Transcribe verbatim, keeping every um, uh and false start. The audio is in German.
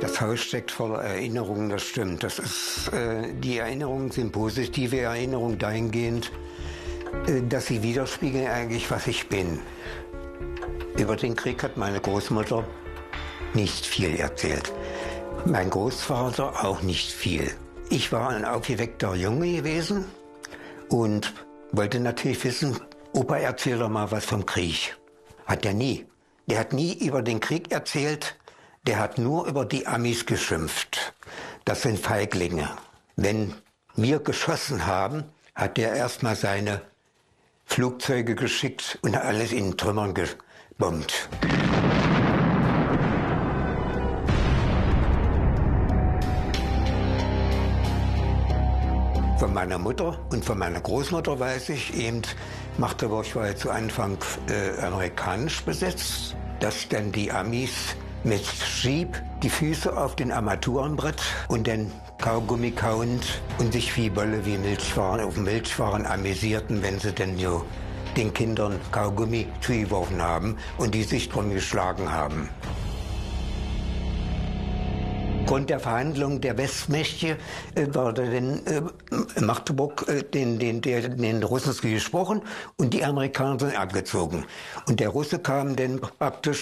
Das Haus steckt voller Erinnerungen, das stimmt. Das ist, äh, die Erinnerungen sind positive Erinnerungen dahingehend, äh, dass sie widerspiegeln eigentlich, was ich bin. Über den Krieg hat meine Großmutter nicht viel erzählt. Mein Großvater auch nicht viel. Ich war ein aufgeweckter Junge gewesen und wollte natürlich wissen, Opa, erzähl doch mal was vom Krieg. Hat er nie. Der hat nie über den Krieg erzählt, der hat nur über die Amis geschimpft. Das sind Feiglinge. Wenn wir geschossen haben, hat er erstmal seine Flugzeuge geschickt und alles in Trümmern gebombt. Von meiner Mutter und von meiner Großmutter weiß ich eben, Magdeburg war ja zu Anfang äh, amerikanisch besetzt, dass dann die Amis mit Jeep die Füße auf den Armaturenbrett und dann Kaugummi kauend und sich wie Bolle wie Milchwaren auf Milchwaren amüsierten, wenn sie denn jo den Kindern Kaugummi zugeworfen haben und die sich drum geschlagen haben. Aufgrund der Verhandlungen der Westmächte äh, war dann äh, Magdeburg äh, den, den, der, den Russen gesprochen und die Amerikaner sind abgezogen. Und der Russe kam dann praktisch